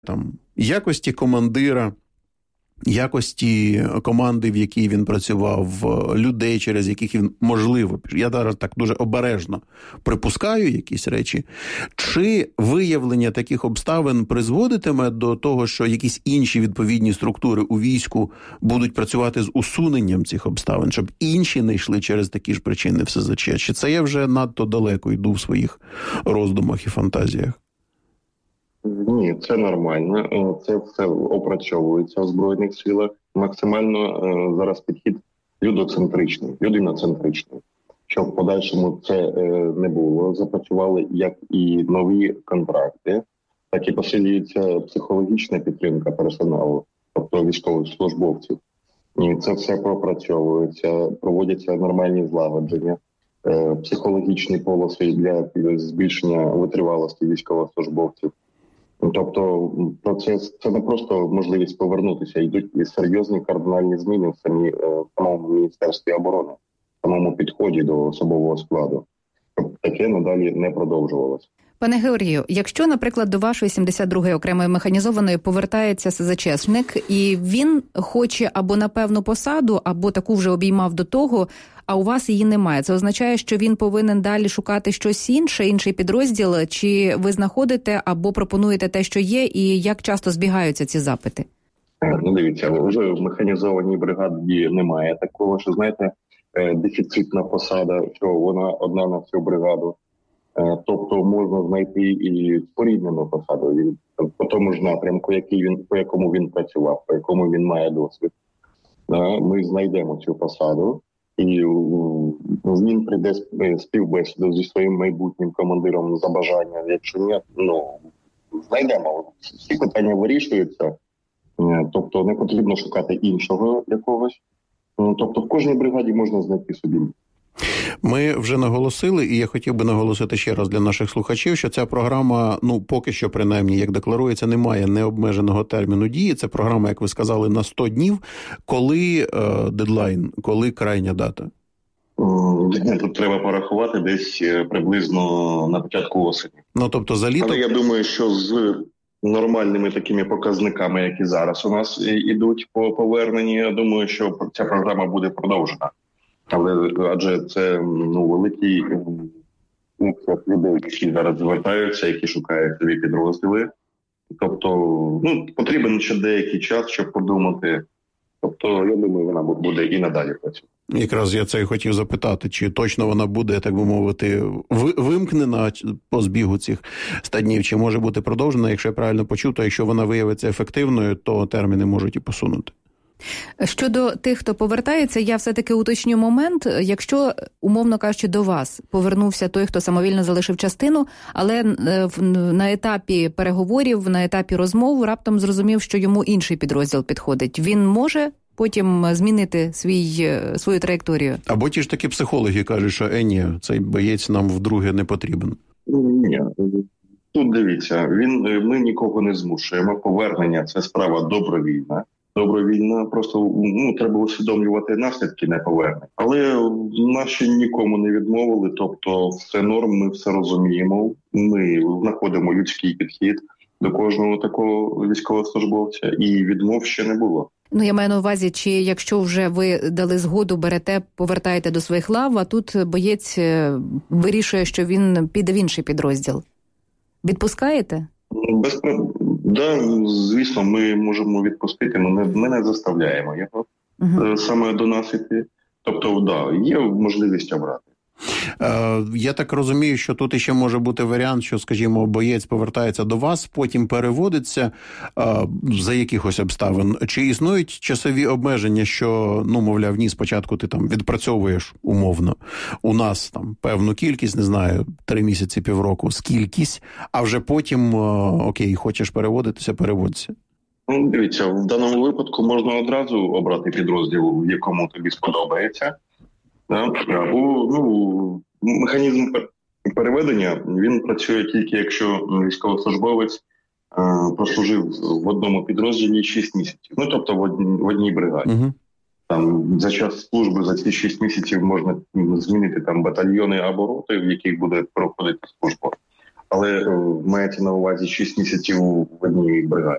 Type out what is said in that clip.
там якості командира, якості команди, в якій він працював, людей, через яких він, можливо, я зараз так дуже обережно припускаю якісь речі, чи виявлення таких обставин призводитиме до того, що якісь інші відповідні структури у війську будуть працювати з усуненням цих обставин, щоб інші не йшли через такі ж причини в СЗЧ? Чи це я вже надто далеко йду в своїх роздумах і фантазіях? Ні, це нормально. Це все опрацьовується в Збройних силах. Максимально зараз підхід людоцентричний, людиноцентричний. Щоб в подальшому це не було. Запрацювали як і нові контракти, так і посилюється психологічна підтримка персоналу, тобто військових службовців. І це все пропрацьовується, проводяться нормальні злагодження, психологічні полоси для збільшення витривалості військовослужбовців. Тобто процес – це не просто можливість повернутися, йдуть і серйозні кардинальні зміни в самому Міністерстві оборони, в самому підході до особового складу, щоб таке надалі не продовжувалося. Пане Георгію, якщо, наприклад, до вашої 72-ї окремої механізованої повертається СЗЧшник, і він хоче або на певну посаду, або таку вже обіймав до того, а у вас її немає, це означає, що він повинен далі шукати щось інше, інший підрозділ, чи ви знаходите або пропонуєте те, що є, і як часто збігаються ці запити? Ну, дивіться, вже в механізованій бригаді немає такого, що, знаєте, дефіцитна посада, що вона одна на всю бригаду. Тобто можна знайти і споріднену посаду по тому ж напрямку, по якому він працював, по якому він має досвід. Ми знайдемо цю посаду, і він прийде співбесіду зі своїм майбутнім командиром за бажанням. Якщо ні, знайдемо. Всі питання вирішуються, тобто не потрібно шукати іншого якогось. Тобто в кожній бригаді можна знайти собі. Ми вже наголосили, і я хотів би наголосити ще раз для наших слухачів, що ця програма, поки що, принаймні, як декларується, не має необмеженого терміну дії. Це програма, як ви сказали, на 100 днів. Коли дедлайн, коли крайня дата? Тут треба порахувати десь приблизно на початку осені. Тобто за літо? Але я думаю, що з нормальними такими показниками, які зараз у нас ідуть по поверненні, я думаю, що ця програма буде продовжена. Адже це великий обсяг людей, які зараз звертаються, які шукають собі підрозділи. Тобто, потрібен ще деякий час, щоб подумати. Тобто, я думаю, вона буде і надалі працювати. Якраз я це і хотів запитати, чи точно вона буде, так би мовити, вимкнена по збігу цих 100 днів, чи може бути продовжена. Якщо я правильно почув, то якщо вона виявиться ефективною, то терміни можуть і посунути. Щодо тих, хто повертається, я все-таки уточню момент. Якщо, умовно кажучи, до вас повернувся той, хто самовільно залишив частину, але на етапі переговорів, на етапі розмов раптом зрозумів, що йому інший підрозділ підходить, він може потім змінити свою траєкторію? Або ті ж таки психологи кажуть, що ні, цей боєць нам вдруге не потрібен. Ні. Тут дивіться, ми нікого не змушуємо. Повернення – це справа добровільна. Добровільно, просто треба усвідомлювати наслідки неповернення. Але наші нікому не відмовили, тобто все норм, ми все розуміємо. Ми знаходимо людський підхід до кожного такого військовослужбовця, і відмов ще не було. Я маю на увазі, чи якщо вже ви дали згоду, берете, повертаєте до своїх лав, а тут боєць вирішує, що він піде в інший підрозділ. Відпускаєте? Да, звісно, ми можемо відпустити, але ми не заставляємо його саме до нас іти. Тобто, є можливість обрати. Я так розумію, що тут іще може бути варіант, що, скажімо, боєць повертається до вас, потім переводиться за якихось обставин. Чи існують часові обмеження, що, мовляв, спочатку ти там відпрацьовуєш умовно у нас там певну кількість, не знаю, 3 місяці, півроку, скількись, а вже потім, окей, хочеш переводитися, переводься. Дивіться, в даному випадку можна одразу обрати підрозділ, в якому тобі сподобається. Або механізм переведення, він працює тільки, якщо військовослужбовець прослужив в одному підрозділі 6 місяців. Тобто в одній бригаді. Там за час служби, за ці 6 місяців можна змінити там батальйони або роти, в яких буде проходити служба. але мається на увазі 6 місяців в одній бригаді.